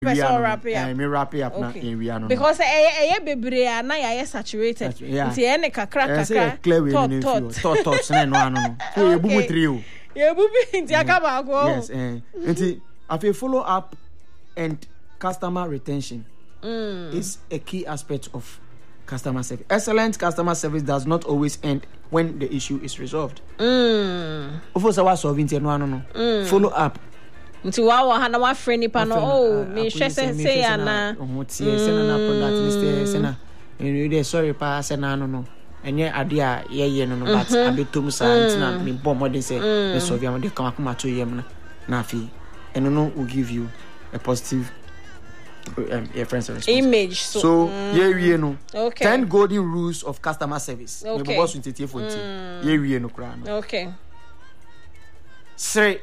wrap it up. Me wrap it up na we are no. Because bebre na ya saturated. Nti ene kakra. Clear we no thoughts na no ano. So ebubu trio. Ebubu nti akaba go. Yes, nti afi follow up and customer retention is a key aspect of customer service. Excellent customer service does not always end when the issue is resolved. Ofo say wa solving no ano. Follow up. Nti wa ha na wa friend nipa no me hwe say ana tie say na product list say na you dey sorry pa say na no enye ade a ye no but abetom sa ntina me bom modern say me solve am dey come akoma to yem na afi eno no will give you a positive friends image. So we no 10 golden rules of customer service. Me boss with tie phone we no kra no. Okay. Say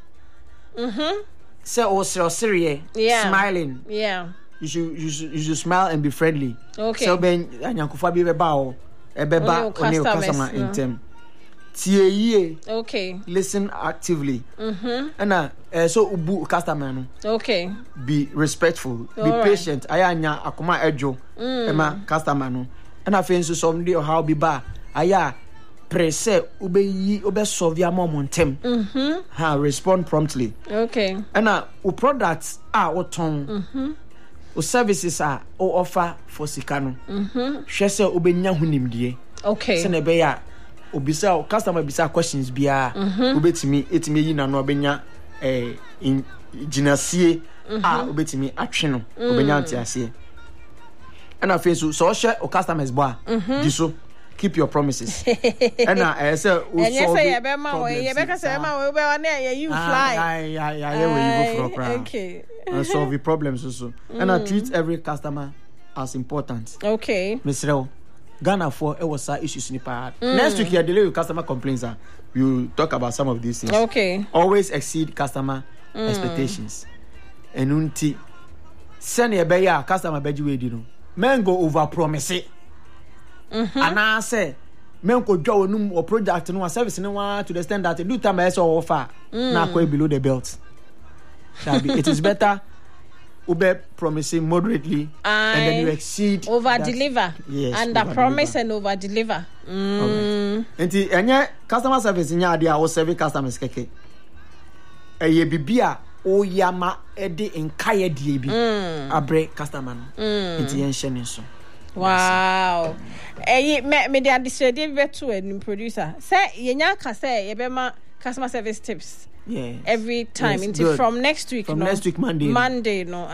say serious, smiling. Yeah. You should smile and be friendly. Okay. So ben anyankofa bi beba o ebeba oni customer in term. Tie okay. Listen actively. And so ubu customer no. Okay. Be respectful, be patient. Aya akoma ejo ema customer no. And afen so somebody or how be ba aya presse ube solve your momentum. Respond promptly. Okay. And o products are o ton. O services are o offer for sikano. Hwe se obenya hunimdie. Okay. Se na be ya obisa customer bisa questions bia obetimi etimi yi na no obenya ginasie obetimi atwe no obenya antiasie. And afen so hwe o customers bo diso keep your promises. And say and you say you be ma we be say ma we be na you fly. Yeah, we go for okay. And solve the problems also. And treat every customer as important. Okay. Mr. Ghana for was issues in the next week, you deal with customer complaints. You talk about some of these things. Okay. Always exceed customer expectations. And unti send a beya customer beji we no. Men go over promise it. And I say men go draw no or project no service no one to the extent that do time I saw offer now go below the belt. It is better ube promising moderately and then you exceed over deliver. Yes, under promise and over deliver. Enti enye customer service nya ade a wo serve customers keke eye bibia o yama ede enkaye die bi abre customer no enti yen hye ne so. Wow. Me dey understand be to a producer say yenya ka say ye be ma customer service tips. Yeah. Every time from next week. From next week Monday. No.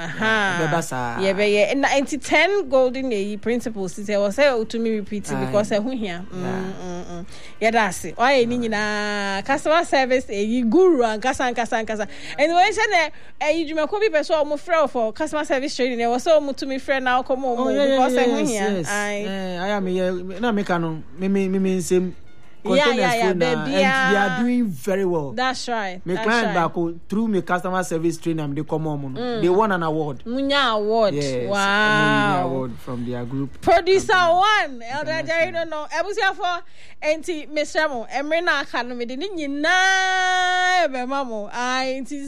Yeah. And 10 golden principles. It was say to me repeating because who here. Yeah, that's it. Why ni na customer service guru and kasa. And when say you me ko bi person o mo frɛ for customer service training. There was so mo to me friend now come on because who here. I am here. Na make no me same. Yeah, baby. And they are doing very well. That's right. My client back through my customer service training, they come on. They won an award. Munya award. Yes, wow. Award from their group. Producer one. Elder Jerry don't know. Ebusia for enti Mr. Mo. Emrena Academy. Di ni na be mamo. Enti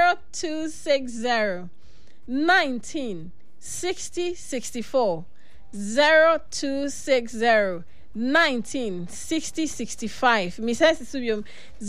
0260 19 60 64 0260 19 60 65. Mrs. Subium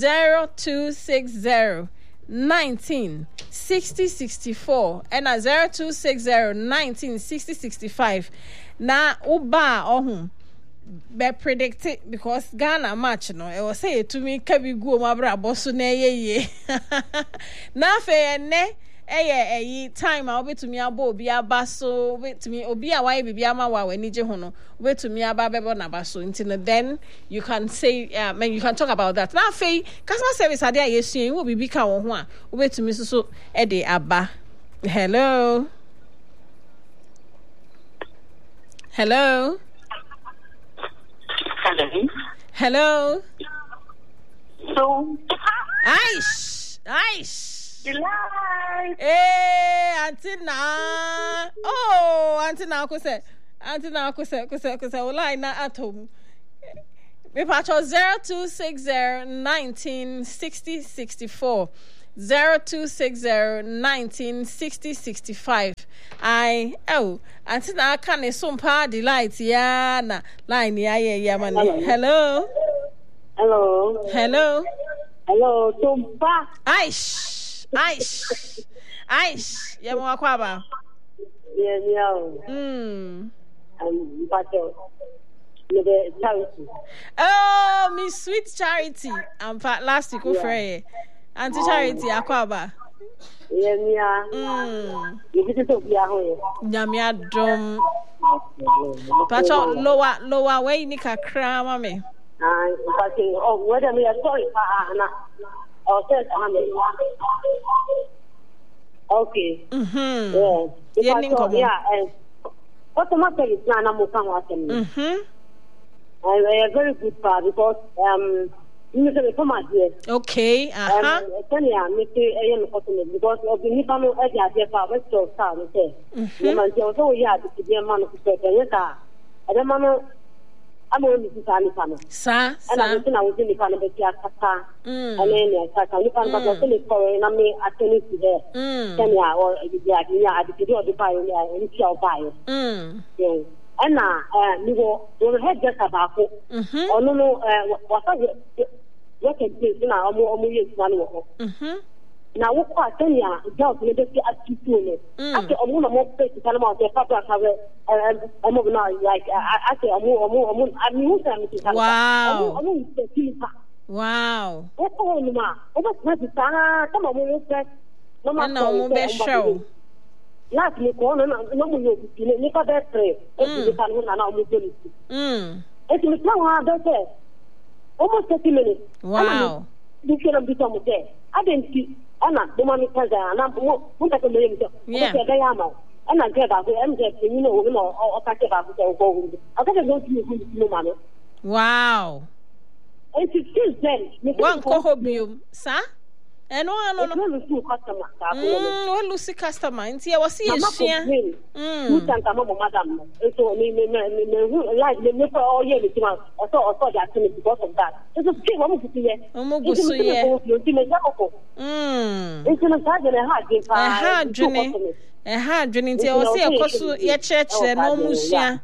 0260 19 60 64 and 0260 19 60 65. Na uba ohun be predict it because Ghana match no e was say to me kabi go mabra boso na ye na fe ne time a obetumi aba obi aba so obetumi obi a why bibia ma wa wani je ho no obetumi aba bebo na ba so until then you can say you can talk about that. Now fe customer service ade a yesu wo bibi ka wo ho a obetumi so e de aba. Hello. Hello. So Aish. Hey, Antina. Oh, Antina kuse line na atom. Me patcho 0260 19 60 64. 0260-1960-65. Auntie na aka ne so mpa delight ya na line ya mane. Hello. Hello, Tumpa. Aish. Ya mo akwa ba. The charity. Oh, Miss Sweet Charity. I'm last week for Auntie Charity akwa ba. Nyamia dom. Pacho lower way ni kakra mame. Whether we are sorry, okay. What the matter is now, I'm a very good part because okay, because of the Nipano Edia, West of Town, the man also had to be a man of the I don't know. I'm only to Sanipano. Sir, and I was in the Canada Kata, and then I can't look at the foreign. I may attend to there. Kenya or the fire and shall buy. And now, you will head just about it. Or no, what can say now? Now, what part Kenya does maybe at 2 minutes. After a moment more place to tell about the public have a move now, like I say, a move, I'm using it. Wow. What's on ma? What's not the Sana? Come on, no more show. Last week, no more you got that trade. It's almost 30 minutes. Wow. You shouldn't be some there. I didn't see. Anna, the money comes and I'm going to and I get about or catch about go. I got to go to you, money. Wow. And she still then. One cohobium, sir? And one customer. Lucy customer, and see, I was seeing you can come up, madam. So, like the nipper all year, or so that because of that. It's a few moments to see it. It's a drinking. I was here, cause your church, no musia.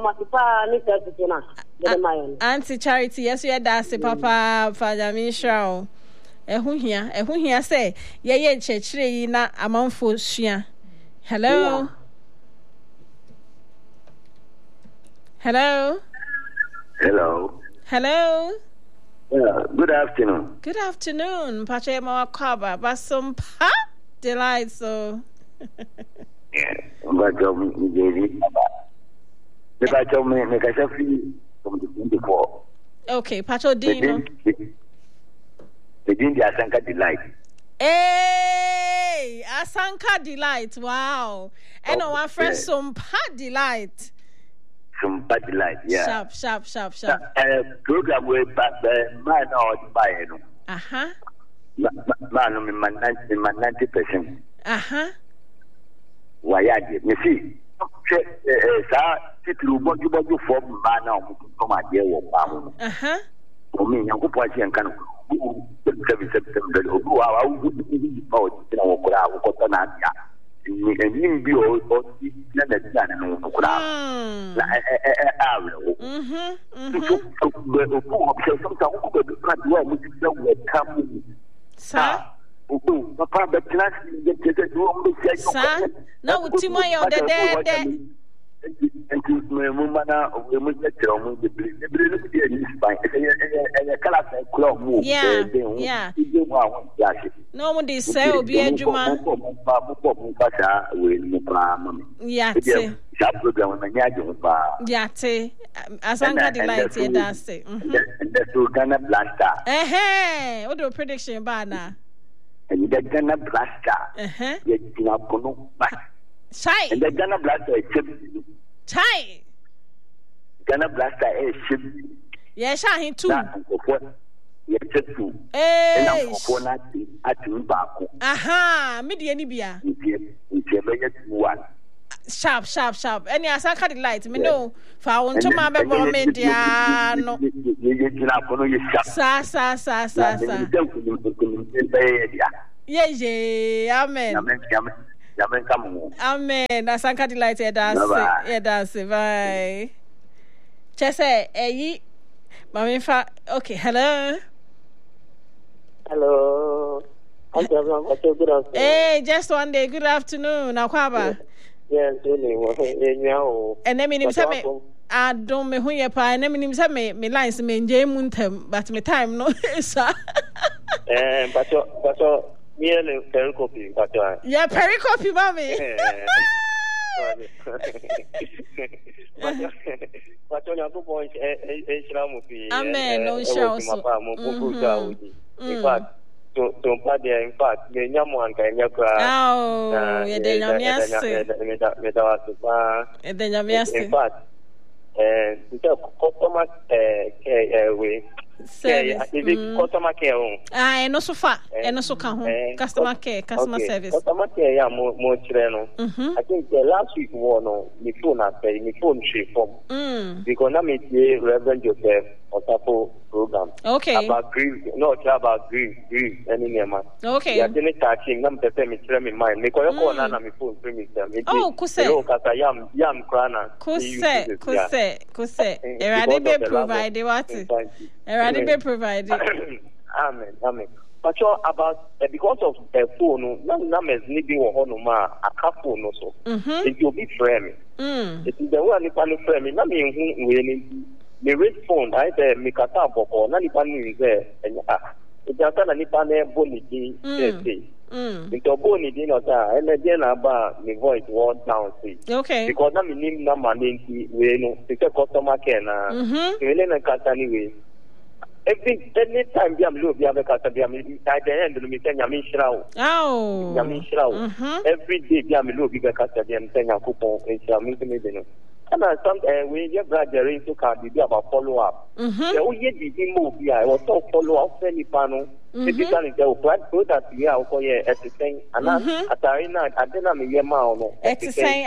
Auntie Charity, yes, you are dancing, Papa, Father Michelle. Ehun here say ye chechire na amanfo sua. Hello. Good afternoon. Good afternoon. Pache ma kwaba basompa delight so. Yeah, but me from the 24. Okay, Pacho Dino. The Asanka Delight. Hey, Asanka Delight. Wow. And our friend Sumpa Delight. Sumpa Delight, yeah. Sharp. Program way back there, man or buy no. Man, in my 90%. Why I did you see? Sit through what you form man now from my dear one. For me, I'm going to and can. 7 September, who are yeah. No one they say will be a juma. Yeah, Asanka Delight, that's it. And the Ghana Blaster. What do prediction, Bana? And the Ghana Blaster. Chai. And the Ghana Blaster is Chai. Ghana Blaster is ship. Yes, I too. Yes, too. Eh. Aha, Midianibia. One. Sharp. Any Asanka Delight, me know. For I want to my government, yeah. No. Sa. Yeah. Amen. Amen. Asanka delight. Yeah, that's it. Bye. Chese, Mami fa. Okay. Hello. Hello. Good afternoon. Hey, just one day. Good afternoon. Nakwaba. Yes, and then me say me I don't me who ye pa and then me say me lines me nje muntem but me time no sir. But me and pericope but yeah pericope mommy. But on your point amen no show so. In fact to there in fact the nyamuan kan yakra oh ye de nyamiase in fact the customer we customer care no so far no so kan ho customer service customer care ya mo chire no I think last week no me phone shape form because na me Reverend Joseph Otapo program about grief about grief any name okay ya didn't touching na me me chire me mind me ko na me phone premise me kuse kasa yam krana kuse erade be provide what erade be provide amen but about because of the phone na me ni bi wo hono ma aka phone no so it will be frame it is the one ni pa no frame na me hu we ni me respond I say me kata boko na ni pa ni ze ejata na ni pa na boni di say into boni di no ta ene je na ba me voice word down say okay because na me nim na manenti we no the customer care na we na kata ni we any time bi am lo bi abeka bi am at the end no me say nyame nshirawo nyame nshirawo every day bi am lo bi beka bi am say nyakopon nshirawo me de no and some we get brother into can be about follow up the o ye di mo bi I was so follow up any pano the can go so that we are for ye at the same and atari na adena me ye ma no at the same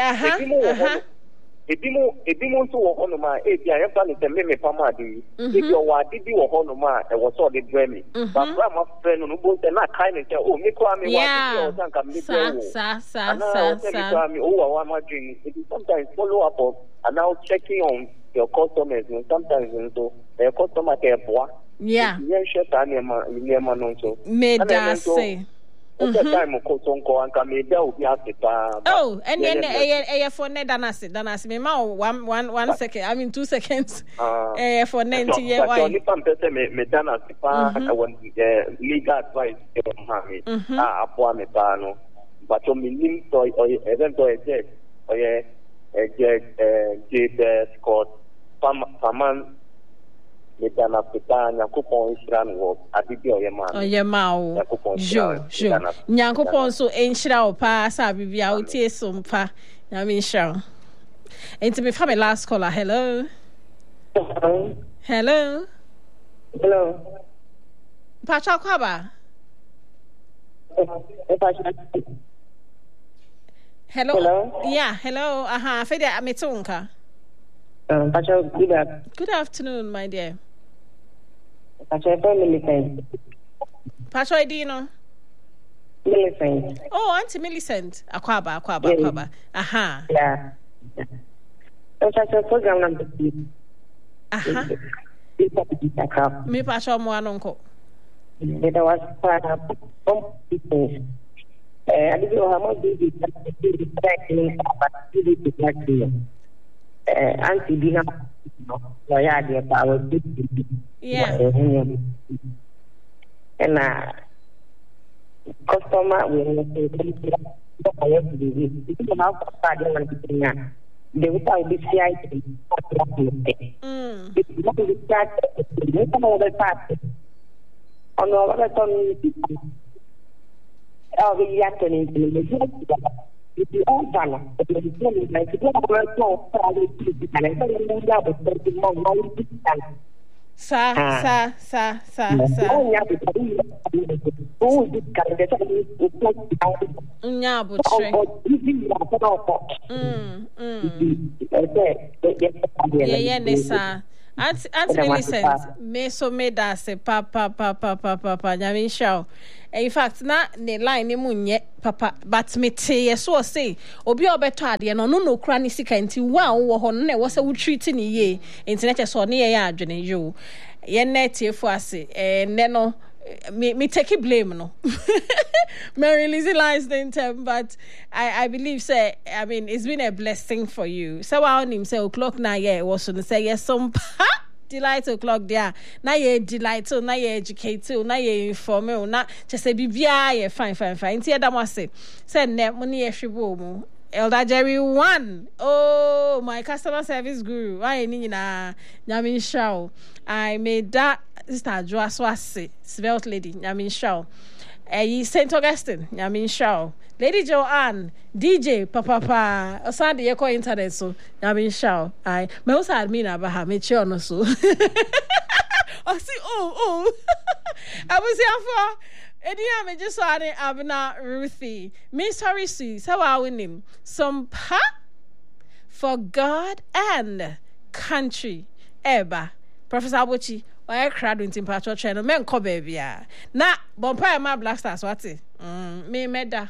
Ebimo to wo hono ma e bia yemfa ne teme me pama di e wa di wo hono ma e wo so de bremi ba bra ma frɛ no bo se na kai ne se o me kwa me wa di o san ka me sa me o wa ma dream it is sometimes follow up and now checking on your customers and sometimes so the customer care boy yeah yen sheta ne ma no so me da say time ko sonko anka me da obi afeta and then for ne danasi me ma 1 second I mean 2 seconds for 90 year why ni pam pese me danasi pa won legal advice me apo me pa no but o minim to event to eje Scott Paman Medana peta Nyakopon Ishran wo adibi oyema o jo Nyakopon so enhira o pa sa bibia o tie so mpa nyame nhira enti me fa me last caller hello Pacha kwaba hello yeah hello fede ametunka Pacha good afternoon my dear Pacha Millicent Pacha Idino Millicent Auntie Millicent akwaba yeah Pacha program number 3 me Pacha mo anonko it was part of business I did know how much did Auntie Dina lawyer there power yeah and customer will say they will be CIT on our we have to if you all done, but the is like to go Aunt Millicent, me so made that say papa, Yamin show. In fact, na ne line ni munye papa, but me te so say obi obeto ade no kra ni sika nti wa wo ho no na wo se wo treat ni ye internet so ne ye adwene yo ye net efo ase ne no me take blame no me release lines in term, but I believe say I mean it's been a blessing for you. So I on him say o'clock now yeah was to say yes some delight o'clock there na ye delight na ye educate na ye inform na just say bibia ye fine nti da mo say ne money ye hwebo mu Elder Jerry 1. Oh, my customer service guru. Why ni na Nyamin Shaw. I made that Sister Joa Swase, svelte lady, Nyamin Shaw. St. Augustine, Nyamin Shaw. Lady Joanne, DJ, Papa, Sunday Yako Internet, so Nyamin Shaw. I may also admit Abaha, me chiono so. I see, I was here for. Edia me just saw it Abna Ruthie. Miss Harisi, how are we name? Some pa for God and country. Eba. Professor Abuchi, why crowd in temperature channel? Men ko baby. Na bompa my Black Stars what it? Me meda.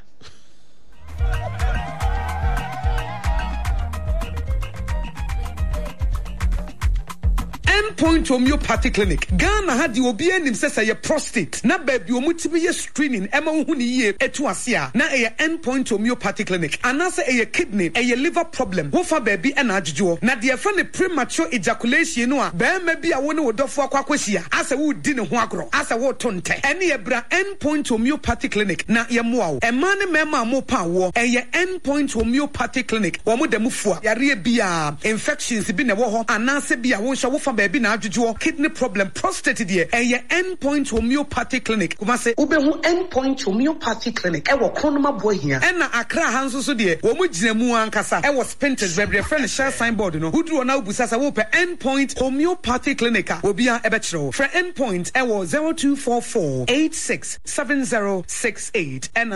Endpoint Homeopathy Clinic. Ghana had the obian himself say prostate. Na baby omutibi screening. Emma huni ye etuasia. Na a Endpoint Homeopathy Clinic. Anasa a kidney, a liver problem. Wofa baby and ajujo. Na the friend premature ejaculation no. Be maybe a one would offer kwakweshia. As a wood dinner huagro. As a wood tonte. Any ebra Endpoint Homeopathy Clinic. Na ya muau. A man mema mo power. A ye Endpoint Homeopathy Clinic. Wamu de mufua. Yari bia infections been a woho. Anasa bia wonsha wofa baby na ajuju kidney problem prostate die eye Endpoint Homeopathy Clinic kuma se ubehu Endpoint Homeopathy Clinic e wo kronoma boy hia e na Accra hanso so die wo mu gina mu ankasa e wo Spintex bebre friend share signboard no huduro na ubusa sa wo pe Endpoint Homeopathy Clinic obia e be kire for Endpoint e wo 0244867068 and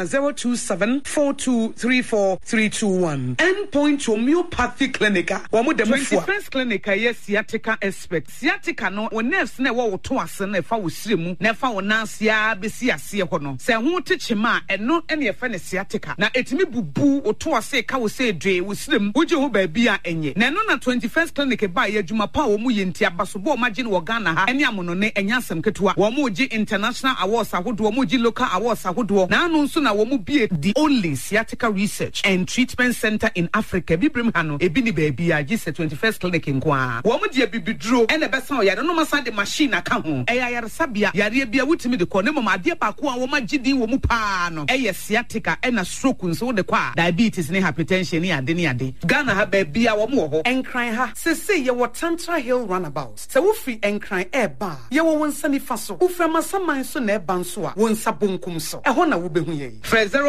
0274234321 Endpoint Homeopathy Clinic wo mu dem fu first clinic yes sciatica expert sciatica no wo nerves na wo to ase na fa wo siremu na fa wo nansia besi ase ho no se ho techema eno ene fa ne sciatica na etimi bubu wo to ase ka wo se dwe wo siremu wo je ho ba bia enye na no na 21st clinic ba ya adwuma pa wo mu ye ntia basobo o magine wo Ghana ha ene amono ne enyasem ketewa wo mu gi international awards ahodo wo mu gi local awards ahodo na anu nso na wo mu bie the only sciatica research and treatment center in Africa bibrim ha no ebi ni ba bia gi 21st clinic nko wo mu die bibidro ene besa o yare no masa de machine aka ho yare sabia yare bia wutimi de ko ne mama ade pa ko a wo magidi wo mu pa no sciatica ena stroke nso de kwa diabetes ne hypertension ne ade Ghana ha ba bia wo mu ho enkran ha se ye wo Tantra Hill runabout se wo free enkran eba ye wo wonsa ni fa so wo fra masaman so na eba nso a wonsa bonkum so ho na wo behu ye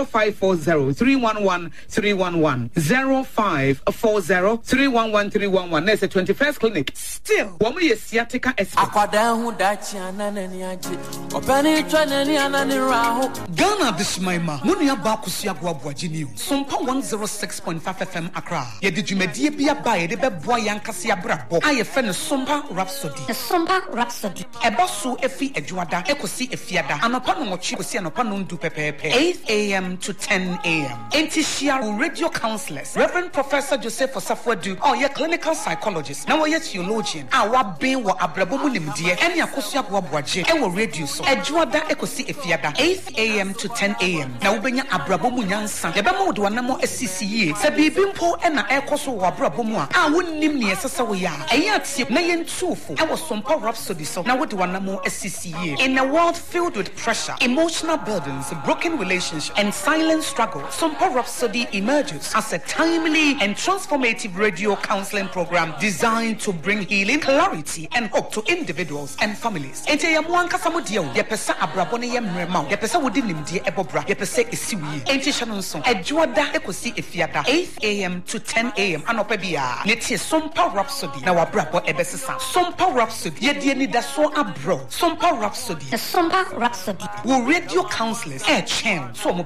0540311311 0540311311 na se 21st clinic still wo mu ye sciatica expert akwada hu dachi anani aje opani twanani anani raho Ghana bismaima munu aba kusia boaboaji ni sompa 106.5 FM Accra ye de dwumadie bia ba ye de beboa yankase abrabo aye fe ne sompa rhapsody eba so efi adwada ekosi efiada anopa no mochi kosi anopa no ndu pepepe 8 a.m. to 10 a.m. Intishia radio counselors Reverend Professor Joseph Osafwadu ye clinical psychologist na ye theologian awa ben wo abrabo mu nimdie ene akoso aboaboaje e wo radio so adwada ekosi efiada 8 a.m. to 10 a.m. na wobenya abrabo mu nyansa ye be mo de wanamo asisiye se bibimpo e na ekoso wo abrabo mu a wonnim ne esesa wo ya eya atie na ye ntufo e wo sompa rhapsody so na wo de wanamo asisiye in a world filled with pressure, emotional burdens, broken relationships and silent struggle. Sompa Rhapsody emerges as a timely and transformative radio counseling program designed to bring healing, clarity and hope to individuals and families. Ente ya mwanka samudia ye pesa abrabone ye mrema ye pesa wodi nimdie ebobra ye pesa esiwi ente shanonso adwoda ekosi efiada 8 a.m. to 10 a.m. anopa bia netie Sompa Rhapsody na wabrabo ebesesa Sompa Rhapsody ye die ni daso abro Sompa Rhapsody Sompa Rhapsody wo radio counselors chen so mo